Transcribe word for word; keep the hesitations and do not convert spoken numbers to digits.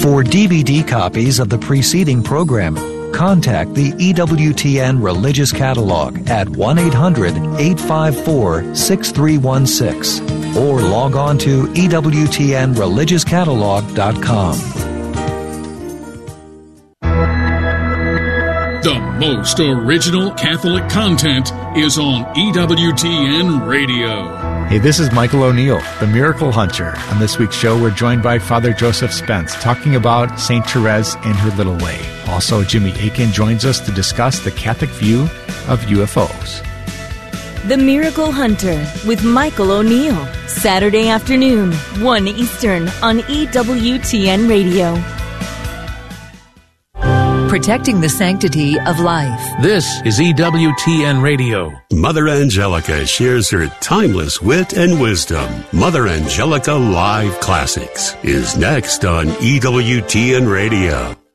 For D V D copies of the preceding program, contact the E W T N Religious Catalog at one eight hundred, eight five four, six three one six or log on to E W T N religious catalog dot com. The most original Catholic content is on E W T N Radio. Hey, this is Michael O'Neill, the Miracle Hunter. On this week's show, we're joined by Father Joseph Spence, talking about Saint Therese and her little way. Also, Jimmy Akin joins us to discuss the Catholic view of U F Os. The Miracle Hunter with Michael O'Neill, Saturday afternoon, one Eastern on E W T N Radio. Protecting the sanctity of life. This is E W T N Radio. Mother Angelica shares her timeless wit and wisdom. Mother Angelica Live Classics is next on E W T N Radio.